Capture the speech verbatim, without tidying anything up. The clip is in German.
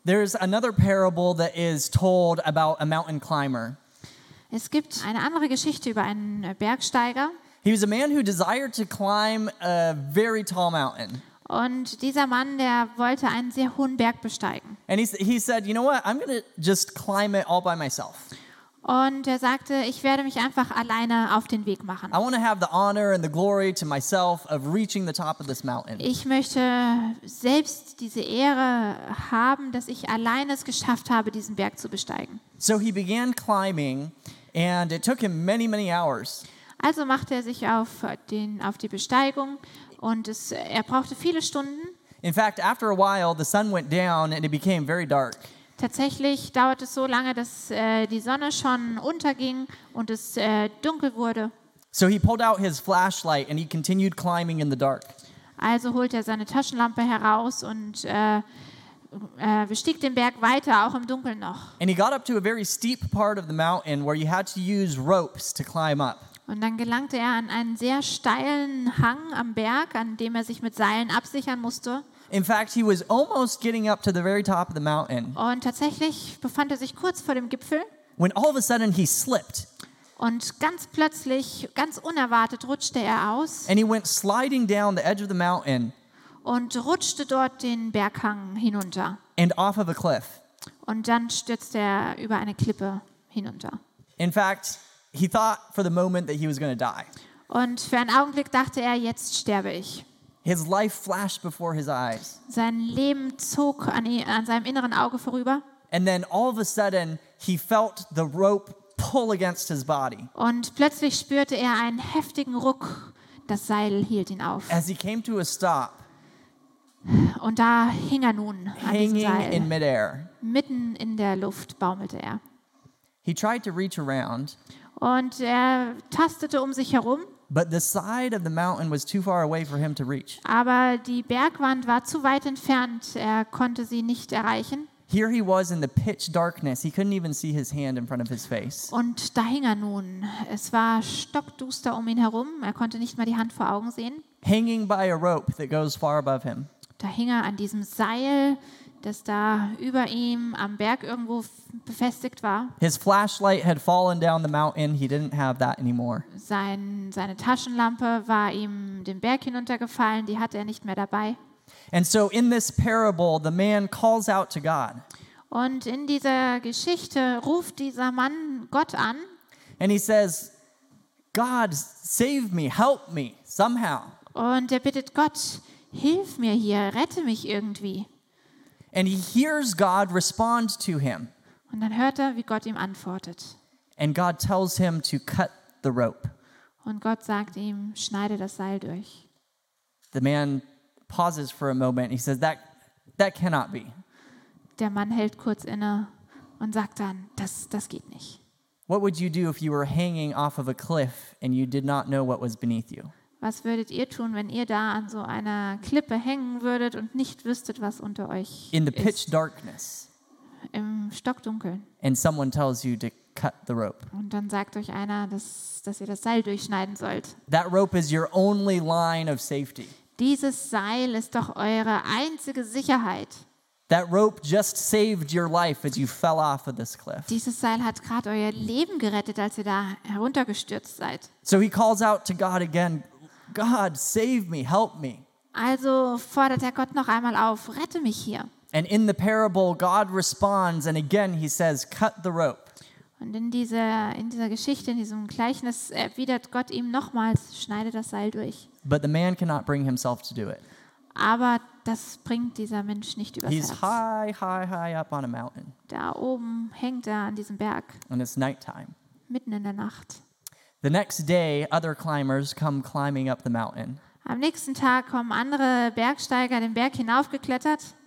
There's another parable that is told about a mountain climber. Es gibt eine andere Geschichte über einen äh, Bergsteiger. He was a man who desired to climb a very tall mountain. Und dieser Mann, der wollte einen sehr hohen Berg besteigen. And he, he said, you know what, I'm going to just climb it all by myself. Und er sagte, ich werde mich einfach alleine auf den Weg machen. I want to have the honor and the glory to myself of reaching the top of this mountain. Ich möchte selbst diese Ehre haben, dass ich alleine es geschafft habe, diesen Berg zu besteigen. So he began climbing, and it took him many, many hours. Also machte er sich auf, den, auf die Besteigung und es, er brauchte viele Stunden. In fact, after a while, the sun went down and it became very dark. Tatsächlich dauerte es so lange, dass äh, die Sonne schon unterging und es äh, dunkel wurde. So he pulled out his flashlight and he continued climbing in the dark. Also holte er seine Taschenlampe heraus und äh, äh, bestieg den Berg weiter, auch im Dunkeln noch. And he got up to a very steep part of the mountain where you had to use ropes to climb up. Und dann gelangte er an einen sehr steilen Hang am Berg, an dem er sich mit Seilen absichern musste. In fact, he was almost getting up to the very top of the mountain Und tatsächlich befand er sich kurz vor dem Gipfel. when all of a sudden he slipped Und ganz plötzlich, ganz unerwartet, rutschte er aus and he went sliding down the edge of the mountain und rutschte dort den Berghang hinunter. and off of a cliff. Und dann stürzte er über eine Klippe hinunter. In fact, he thought for the moment that he was going to die. Und für einen Augenblick dachte er, jetzt sterbe ich. His life flashed before his eyes. Sein Leben zog an, i- an seinem inneren Auge vorüber. And then all of a sudden, he felt the rope pull against his body. Und plötzlich spürte er einen heftigen Ruck. Das Seil hielt ihn auf. As he came to a stop, Und da hing er nun an diesem hanging in Seil. midair, Mitten in der Luft baumelte er. he tried to reach around, Und er tastete um sich herum, but the side of the mountain was too far away for him to reach. aber die Bergwand war zu weit entfernt. Er konnte sie nicht erreichen. Here he was in the pitch darkness. He couldn't even see his hand in front of his face. Und da hing er nun. Es war stockduster um ihn herum. Er konnte nicht mal die Hand vor Augen sehen. Hanging by a rope that goes far above him. Da hing er an diesem Seil, das da über ihm am Berg irgendwo f- befestigt war. His flashlight had fallen down the mountain. He didn't have that anymore. Sein, seine Taschenlampe war ihm den Berg hinuntergefallen. Die hatte er nicht mehr dabei. And so in this parable, the man calls out to God. Und in dieser Geschichte ruft dieser Mann Gott an And he says, God, save me, help me somehow. und er bittet Gott, hilf mir hier, rette mich irgendwie. And he hears God respond to him. Und dann hört er, wie Gott ihm antwortet. And God tells him to cut the rope. Und Gott sagt ihm, schneide das Seil durch. The man pauses for a moment. He says, that, that cannot be. Der Mann hält kurz inne und sagt dann, das, das geht nicht. What would you do if you were hanging off of a cliff and you did not know what was beneath you? Was würdet ihr tun, wenn ihr da an so einer Klippe hängen würdet und nicht wüsstet, was unter euch In the pitch ist? darkness, Im Stockdunkeln. and someone tells you to cut the rope. Und dann sagt euch einer, dass, dass ihr das Seil durchschneiden sollt. That rope is your only line of safety. Dieses Seil ist doch eure einzige Sicherheit. That rope just saved your life as you fell off of this cliff. Dieses Seil hat gerade euer Leben gerettet, als ihr da heruntergestürzt seid. So he calls out to God again, God, save me, help me. Also fordert er Gott noch einmal auf, rette mich hier. And in the parable, God responds, and again he says, cut the rope. Und in dieser, in dieser Geschichte, in diesem Gleichnis erwidert Gott ihm nochmals, schneide das Seil durch. But the man cannot bring himself to do it. Aber das bringt dieser Mensch nicht übers He's Herz. high, high, high up on a mountain, Da oben hängt er an diesem Berg, and it's nighttime. mitten in der Nacht. The next day, other climbers come climbing up the mountain. Am nächsten Tag kommen andere Bergsteiger den Berg hinaufgeklettert